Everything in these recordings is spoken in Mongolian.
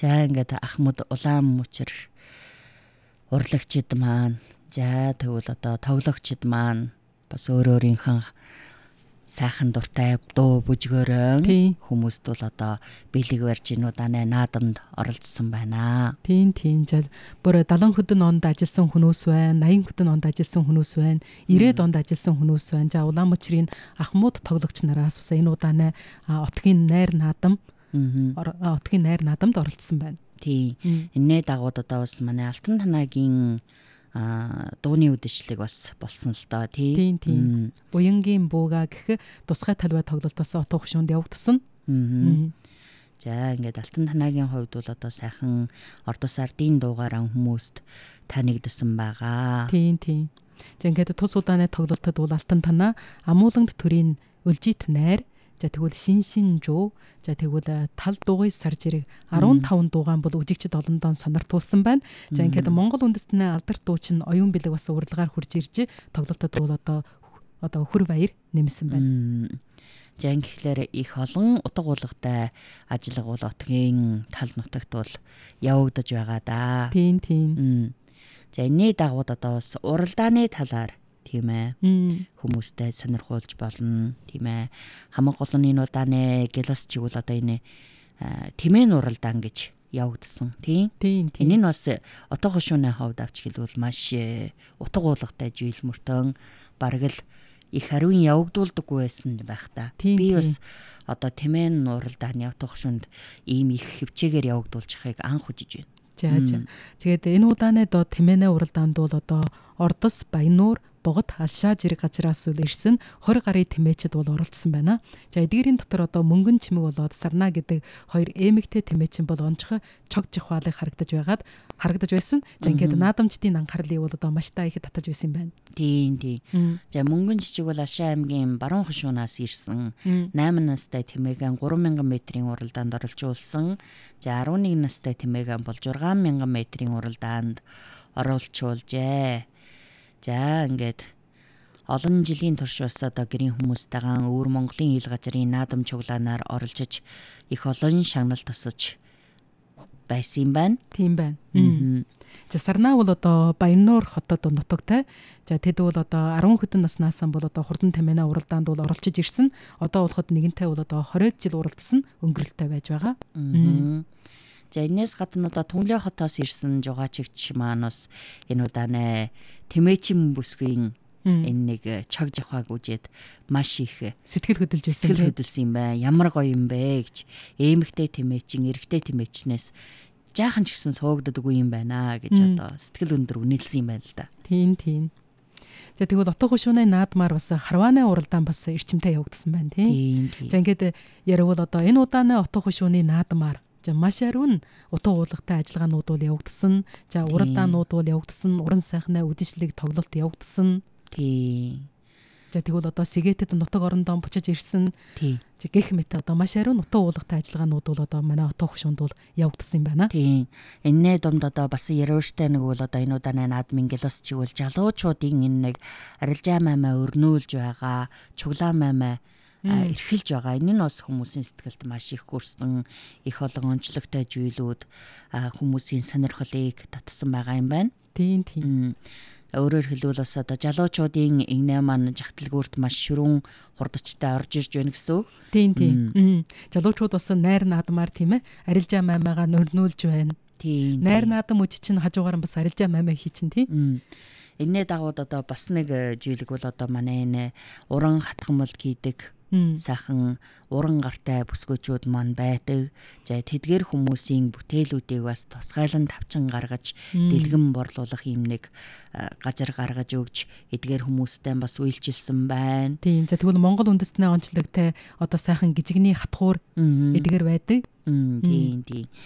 За ингээд ахмад улаан мөчр урлагчид маань за тэгвэл одоо тоглогчид маань бас өөрийнхөө сайхан дуртай дуу бүжгөөрөө хүмүүст бол одоо бэлэг барьж энэ удааны наадамд оролцсон байна. Тийм. За бүр 70 хөдөн онд ажилласан хүмүүс байна, 80 хөдөн онд ажилласан хүмүүс байна, 90-д онд ажилласан хүмүүс байна. За улаан мөчрийн ахмууд тоглогч нараас бас энэ удааны отгийн найр наадам отгийн найр наадамд оролцсон байна. Тийм. Энэний дагуу одоо бас манай Алтан танагийн дууны үдэшлэг бас болсон л доо тийм. Уянгийн бууга гэх тусгай талбай тоглолтоос отоо хөшөөнд явагдсан. За ингээд Алтан танагийн хувьд бол одоо сайхан ордос ардын дуугаараа хүмүүст танигдсан байгаа. Тийм. За ингээд тус удааны тоглолтод бол Алтан танаа амуулангд төрийн өлжит найр за тэгвэл шин жуу за тэгвэл тал дуугын сар жирэг 15 дуугаан бол үжигчд олондоо сониртуулсан байна. За ингээд Монгол үндэстний алдарт дуучин оюун бэлэг бас урилгаар хурж ирж тоглолтод бол одоо хөр баяр нэмсэн байна. За ингэхлээр их олон утга уулгатай ажиллага бол отгийн тал нутагт бол явагдаж байгаа да. Тийм. За энэний дагуу одоо бас уралдааны талаар тийм ээ хүмүүстэй сонирхуулж болно тийм ээ хамаг гол нь энэ удааны гелос чиг бол одоо энэ тэмээн уралдаан гэж явагдсан тийм. Энэ нь бас отго хошууны ховд авч хэлбэл маш утга уулгатай жийл мөртөн бараг л их хариун явагдуулдаггүй байсан байх та. Би бас одоо тэмээн уралдааны отго хошуунд ийм их хөвчээгээр явагдуулж байгааг анх үзэж байна. За. Тэгээд энэ удааны доо тэмээнэ уралдаанд бол одоо Ордос, Баяннуур, Богот, Алшаа зэрэг газраас үл ирсэн 20 гаруй тэмээчд бол оролцсон байна. За эдгээрийн дотор одоо мөнгөн чимэг болоод Сарна гэдэг хоёр эмэгтэй тэмээчин бол онцгой чог жихвалыг харагдаж байсан. За ингээд наадамчдын анхаарлыг бол одоо маш та ихэд татаж байсан юм байна. Тийм. За мөнгөн жижиг бол Алшаа аймгийн баруун хошуунаас ирсэн 8 настай тэмээгэн 3000 метрийн уралдаанд оролцуулсан. За 11 настай тэмээгэн бол 6000 метрийн уралдаанд оролцуулжээ. За ингээд олон жилийн турш бас одоо гэрийн хүмүүстэйгээ өвөр Монголын ил газрын наадам чуглаанаар оролцож их олон шагнал тосож байсан юм байна. Тийм байна. За Сарна бол одоо Баяннуур хотод нутагтай. За тэд бол одоо 10 хөдөн наснаас бол одоо хурдан тэмээнэ уралдаанд бол оролцож ирсэн. Одоо болоход нэгэнтэй бол одоо 20 жил уралдсан өнгөрөлттэй байж байгаа. За энэс гадна одоо Түнлээ хотоос ирсэн жугаачигч маань бас энэ удааны тэмээчин бүсгийн энэ нэг чог жахааг үжээд маш их сэтгэл хөдөлсөн юм байна. Ямар гоё юм бэ гэж эмэгтэй тэмээчин, эрэгтэй тэмээчнээс жаахан ч гэсэн суугддаггүй юм байна гэж одоо сэтгэл өндөр үнэлсэн юм байна л да. Тийм. За тэгвэл отго хошууны наадмаар бас харвааны уралдаан бас эрчимтэй явагдсан байна тийм. За ингээд ярил одоо энэ удааны отго хошууны наадмаар за маш ариун утга уулгатай ажиллагаанууд бол явагдсан. За уралдаанууд бол явагдсан. Уран сайхны үдшилэг тоглолт явагдсан. Тийм. За тэгвэл одоо Сэгээтэд нутаг орондоо буцаж ирсэн. Тийм. Гэх мэт одоо маш ариун утга уулгатай ажиллагаанууд бол одоо манай отго хошуунд бол явагдсан юм байна. Тийм. Энэний дунд одоо бас ярууштай нэг бол одоо энэ удааны наадмын гелос чиг бол жалуучуудын энэ нэг арилжаа маймаа өрнүүлж байгаа, чуглаан маймаа эрхэлж байгаа. Энэ нь бас хүмүүсийн сэтгэлд маш их хүрсэн их олон онцлогтой зүйлүүд хүмүүсийн сонирхлыг татсан байгаа юм байна. Тийм. Өөрөөр хэлбэл бас одоо жалуучуудын игнэ маань жагталгүрт маш ширүүн хурдчтай орж ирж байна гэсэн үг. Тийм. Жалуучууд бас найр наадмаар тийм ээ арилжаа маймаагаа өрнүүлж байна. Тийм. Найр наадам үжи чинь хажуугаар нь бас арилжаа маймаа хий чинь тийм. Энэний дагуу одоо бас нэг зүйлэг бол одоо манай энэ уран хатгамал хийдэг сайхан уран гартай бүсгүүчүүд маань байдаг. За тэдгээр хүмүүсийн бүтээлүүдийг бас тусгайлан тавчин гаргаж дэлгэн борлуулах юм нэг газар гаргаж өгч эдгээр хүмүүстэй бас үйлчилсэн байна. Тийм. За тэгвэл Монгол үндэстний онцлогтой одоо сайхан гжигний хатгуур эдгээр байдаг. Тийм.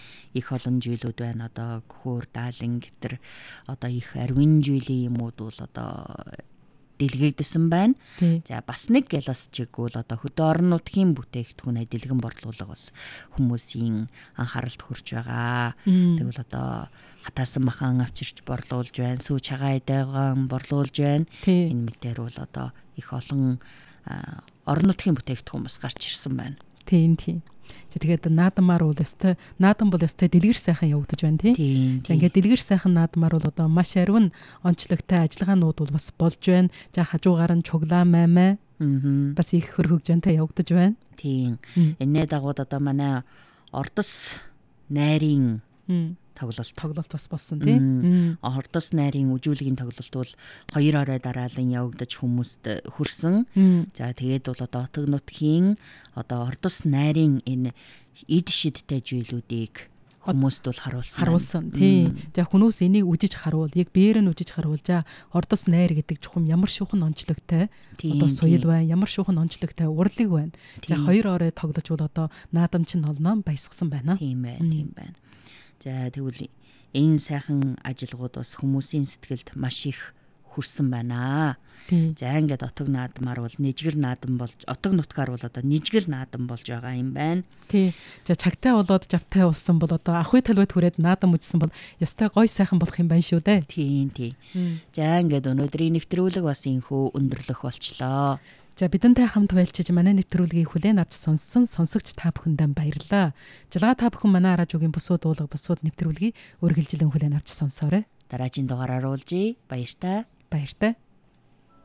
Их олон зүйлүүд байна. Одоо гөхөр даалан гэтэр одоо их арвин жилийн юмуд бол одоо дэлгэгдсэн байна. За бас нэг гелос чиг бол одоо хөдөө орон нутгийн бүтээгдэхүүнээ дэлгэн борлуулах бас хүмүүсийн анхааралд хүрч байгаа. Тэгвэл одоо хатаасан махан авчирч борлуулж байна, сүү чагаа эдээгэн борлуулж байна. Энэ мэтэр бол одоо их олон орон нутгийн бүтээгдэхүүн бас гарч ирсэн байна. Тийм. Тэгээд наадмаар бол ёстой наадам бол ёстой дэлгэр сайхан явагдаж байна тийм. За ингээд дэлгэр сайхан наадмаар бол одоо маш ариун онцлогтой ажиллагаанууд бол бас болж байна. За хажуугаар нь чуглаа маймаа бас их хөргөгжөнтэй явагдаж байна. Тийм. Энэний дагууд одоо манай ордос найрын тоглолт бас болсон тийм. Ордос найрын үжүүлгийн тоглолт бол 2 орой дараалан явагдаж хүмүүст хүрсэн. За тэгээд бол одоо Отог нутгийн одоо ордос найрын энэ эд шидтэй зүйлүүдийг хүмүүст бол харуулсан тийм. За хүмүүс энийг үжиж харуул, яг биеэр нь үжиж харуул. За ордос найр гэдэг чухам ямар шуухан онцлогтой одоо соёл байна, ямар шуухан онцлогтой урлаг байна. За 2 орой тоглож бол одоо наадамч нь олноо баясгасан байна. Тийм байна. За тэгвэл энэ сайхан ажиллагууд бас хүмүүсийн сэтгэлд маш их хүрсэн байна. За ингээд Отог наадмаар бол нижгэр наадам болж Отог нутгаар бол одоо нижгэр наадам болж байгаа юм байна. Тий. За чагтай болоод жавтай болсон бол одоо ахуй талбайд хүрээд наадам үжсэн бол ёстой гой сайхан болох юм байна шүү дээ. Тийм. За ингээд өнөөдрийн нэвтрүүлэг бас инхүү өндөрлөх болчлоо. За бидэнтэй хамт байлчиж манай нэвтрүүлгийг хүлээн авч сонссон сонсогч та бүхэндээ баярлалаа. Жилга та бүхэн манай радиогийн бусууд уулга бусууд нэвтрүүлгийг үргэлжлэн хүлээн авч сонсоорой. Дараагийн дугаараар уулзъя. Баяртай.